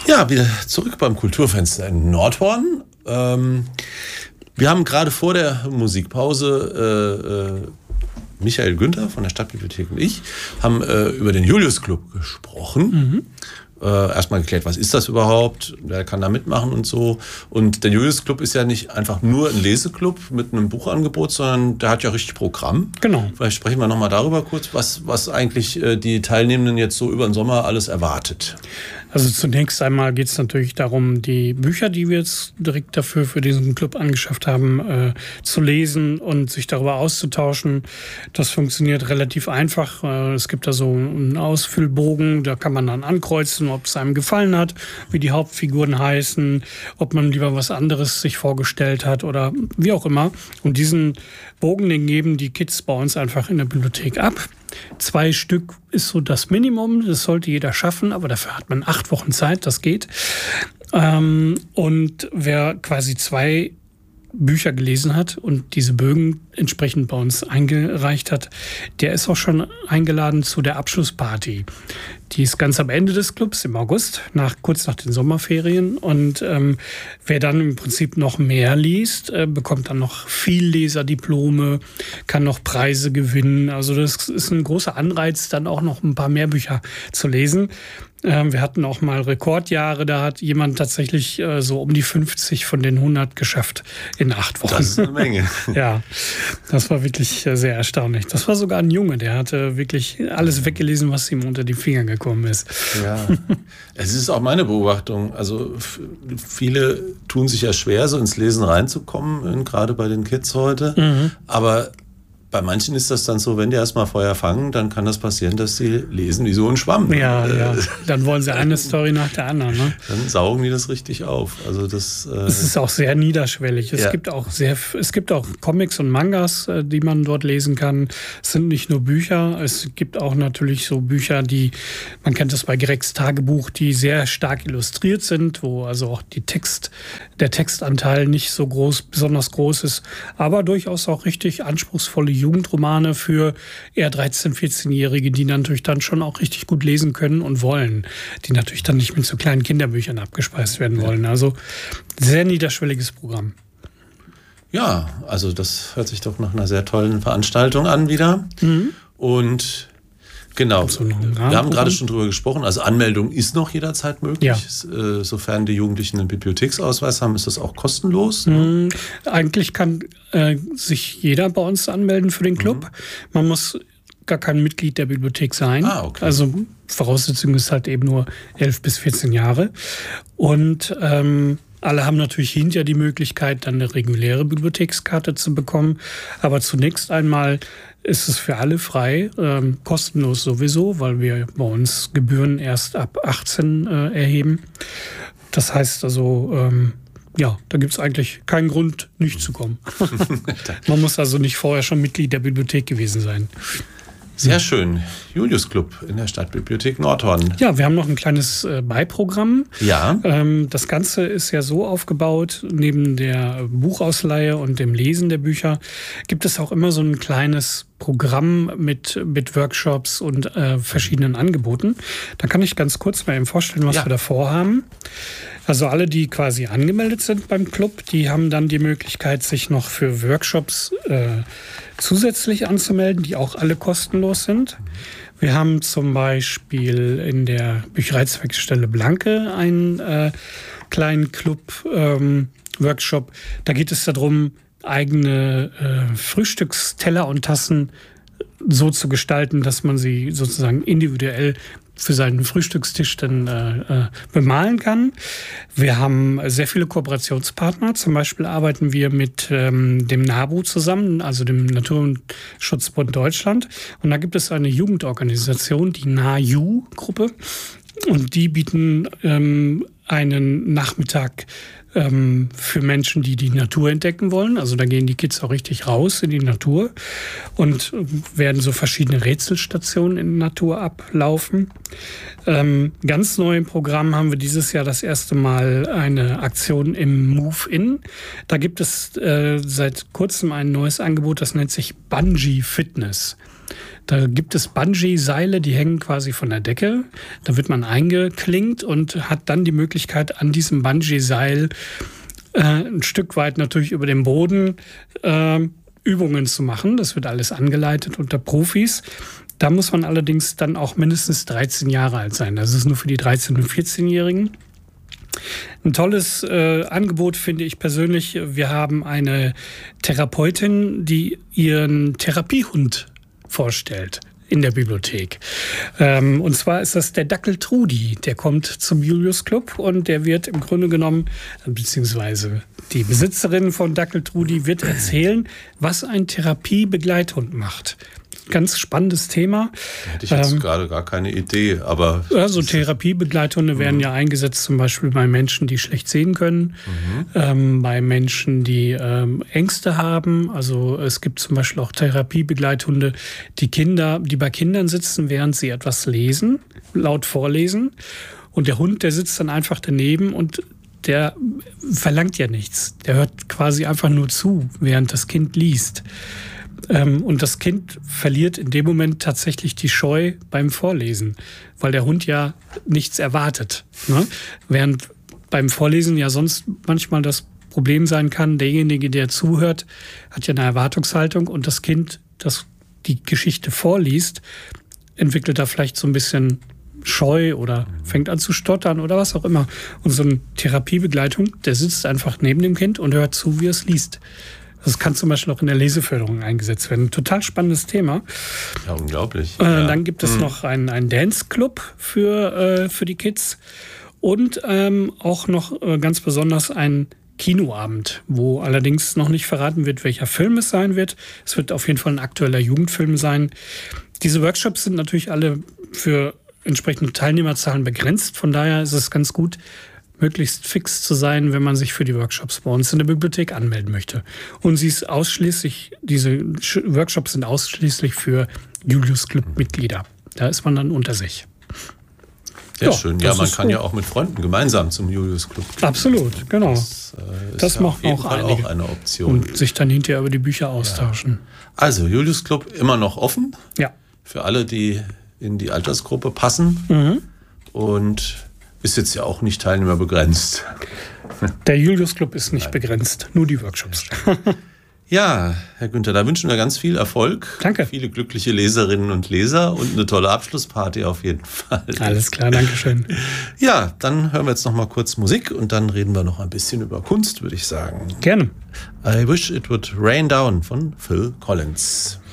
Ja, wieder zurück beim Kulturfenster in Nordhorn. Wir haben gerade vor der Musikpause Michael Günther von der Stadtbibliothek und ich haben über den Julius Club gesprochen. Erstmal geklärt, was ist das überhaupt, wer kann da mitmachen und so. Und der Julius Club ist ja nicht einfach nur ein Leseclub mit einem Buchangebot, sondern der hat ja richtig Programm. Genau. Vielleicht sprechen wir nochmal darüber kurz, was eigentlich die Teilnehmenden jetzt so über den Sommer alles erwartet. Also zunächst einmal geht es natürlich darum, die Bücher, die wir jetzt direkt dafür für diesen Club angeschafft haben, zu lesen und sich darüber auszutauschen. Das funktioniert relativ einfach. Es gibt da so einen Ausfüllbogen, da kann man dann ankreuzen, ob es einem gefallen hat, wie die Hauptfiguren heißen, ob man lieber was anderes sich vorgestellt hat oder wie auch immer. Und diesen Bogen, den geben die Kids bei uns einfach in der Bibliothek ab. 2 Stück ist so das Minimum, das sollte jeder schaffen, aber dafür hat man 8 Wochen Zeit, das geht. Und wer quasi 2 Bücher gelesen hat und diese Bögen entsprechend bei uns eingereicht hat, der ist auch schon eingeladen zu der Abschlussparty. Die ist ganz am Ende des Clubs im August, kurz nach den Sommerferien. Und wer dann im Prinzip noch mehr liest, bekommt dann noch Vielleserdiplome, kann noch Preise gewinnen. Also das ist ein großer Anreiz, dann auch noch ein paar mehr Bücher zu lesen. Wir hatten auch mal Rekordjahre, da hat jemand tatsächlich so um die 50 von den 100 geschafft in 8 Wochen. Das ist eine Menge. Ja, das war wirklich sehr erstaunlich. Das war sogar ein Junge, der hatte wirklich alles weggelesen, was ihm unter die Finger gekommen ist. Ja, es ist auch meine Beobachtung. Also viele tun sich ja schwer, so ins Lesen reinzukommen, gerade bei den Kids heute. Aber bei manchen ist das dann so, wenn die erstmal Feuer fangen, dann kann das passieren, dass sie lesen wie so ein Schwamm. Ja, dann wollen sie eine Story nach der anderen. Ne? Dann saugen die das richtig auf. Also es ist auch sehr niederschwellig. Es gibt auch Comics und Mangas, die man dort lesen kann. Es sind nicht nur Bücher, es gibt auch natürlich so Bücher, man kennt das bei Gregs Tagebuch, die sehr stark illustriert sind, wo also auch der Textanteil nicht so besonders groß ist, aber durchaus auch richtig anspruchsvolle Jugendromane für eher 13-, 14-Jährige, die natürlich dann schon auch richtig gut lesen können und wollen, die natürlich dann nicht mit so kleinen Kinderbüchern abgespeist werden wollen. Also sehr niederschwelliges Programm. Ja, also das hört sich doch nach einer sehr tollen Veranstaltung an wieder. Und genau, wir haben gerade schon drüber gesprochen, also Anmeldung ist noch jederzeit möglich. Ja. Sofern die Jugendlichen einen Bibliotheksausweis haben, ist das auch kostenlos. Eigentlich kann sich jeder bei uns anmelden für den Club. Man muss gar kein Mitglied der Bibliothek sein. Okay. Also Voraussetzung ist halt eben nur 11 bis 14 Jahre. Und alle haben natürlich hinterher die Möglichkeit, dann eine reguläre Bibliothekskarte zu bekommen. Aber zunächst einmal ist es für alle frei, kostenlos sowieso, weil wir bei uns Gebühren erst ab 18 erheben. Das heißt also, da gibt es eigentlich keinen Grund, nicht zu kommen. Man muss also nicht vorher schon Mitglied der Bibliothek gewesen sein. Sehr schön. Julius Club in der Stadtbibliothek Nordhorn. Ja, wir haben noch ein kleines Beiprogramm. Ja. Das Ganze ist ja so aufgebaut, neben der Buchausleihe und dem Lesen der Bücher gibt es auch immer so ein kleines Programm mit Workshops und verschiedenen Angeboten. Da kann ich ganz kurz mal eben vorstellen, was wir da vorhaben. Also alle, die quasi angemeldet sind beim Club, die haben dann die Möglichkeit, sich noch für Workshops zusätzlich anzumelden, die auch alle kostenlos sind. Wir haben zum Beispiel in der Büchereizwerkstelle Blanke einen kleinen Club-Workshop. Da geht es darum, eigene Frühstücksteller und Tassen so zu gestalten, dass man sie sozusagen individuell für seinen Frühstückstisch dann bemalen kann. Wir haben sehr viele Kooperationspartner. Zum Beispiel arbeiten wir mit dem NABU zusammen, also dem Naturschutzbund Deutschland. Und da gibt es eine Jugendorganisation, die NAJU-Gruppe. Und die bieten einen Nachmittag für Menschen, die die Natur entdecken wollen. Also da gehen die Kids auch richtig raus in die Natur und werden so verschiedene Rätselstationen in der Natur ablaufen. Ganz neu im Programm haben wir dieses Jahr das erste Mal eine Aktion im Move-In. Da gibt es seit kurzem ein neues Angebot, das nennt sich Bungee Fitness. Da gibt es Bungee-Seile, die hängen quasi von der Decke. Da wird man eingeklinkt und hat dann die Möglichkeit, an diesem Bungee-Seil ein Stück weit natürlich über dem Boden Übungen zu machen. Das wird alles angeleitet unter Profis. Da muss man allerdings dann auch mindestens 13 Jahre alt sein. Das ist nur für die 13- und 14-Jährigen. Ein tolles Angebot finde ich persönlich. Wir haben eine Therapeutin, die ihren Therapiehund vorstellt in der Bibliothek. Und zwar ist das der Dackel Trudi. Der kommt zum Julius Club und der wird im Grunde genommen, beziehungsweise die Besitzerin von Dackel Trudi wird erzählen, was ein Therapiebegleithund macht. Ganz spannendes Thema. Da hätte ich jetzt gerade gar keine Idee, aber... Also Therapiebegleithunde werden ja eingesetzt zum Beispiel bei Menschen, die schlecht sehen können, bei Menschen, die Ängste haben. Also es gibt zum Beispiel auch Therapiebegleithunde, die bei Kindern sitzen, während sie etwas lesen, laut vorlesen. Und der Hund, der sitzt dann einfach daneben und der verlangt ja nichts. Der hört quasi einfach nur zu, während das Kind liest. Und das Kind verliert in dem Moment tatsächlich die Scheu beim Vorlesen, weil der Hund ja nichts erwartet. Ne? Während beim Vorlesen ja sonst manchmal das Problem sein kann, derjenige, der zuhört, hat ja eine Erwartungshaltung und das Kind, das die Geschichte vorliest, entwickelt da vielleicht so ein bisschen Scheu oder fängt an zu stottern oder was auch immer. Und so eine Therapiebegleitung, der sitzt einfach neben dem Kind und hört zu, wie es liest. Das kann zum Beispiel auch in der Leseförderung eingesetzt werden. Ein total spannendes Thema. Ja, unglaublich. Dann gibt es noch einen Dance-Club für die Kids und auch noch ganz besonders einen Kinoabend, wo allerdings noch nicht verraten wird, welcher Film es sein wird. Es wird auf jeden Fall ein aktueller Jugendfilm sein. Diese Workshops sind natürlich alle für entsprechende Teilnehmerzahlen begrenzt. Von daher ist es ganz gut, möglichst fix zu sein, wenn man sich für die Workshops bei uns in der Bibliothek anmelden möchte. Und diese Workshops sind ausschließlich für Julius Club-Mitglieder. Da ist man dann unter sich. Sehr schön. Ja, man kann ja auch mit Freunden gemeinsam zum Julius Club gehen. Absolut, genau. Das ja machen auch einige. Auch eine Option. Und sich dann hinterher über die Bücher austauschen. Ja. Also, Julius Club immer noch offen. Ja. Für alle, die in die Altersgruppe passen. Und ist jetzt ja auch nicht teilnehmerbegrenzt. Der Julius Club ist nicht begrenzt, nur die Workshops. Ja, Herr Günther, da wünschen wir ganz viel Erfolg. Danke. Viele glückliche Leserinnen und Leser und eine tolle Abschlussparty auf jeden Fall. Alles klar, danke schön. Ja, dann hören wir jetzt noch mal kurz Musik und dann reden wir noch ein bisschen über Kunst, würde ich sagen. Gerne. I Wish It Would Rain Down von Phil Collins.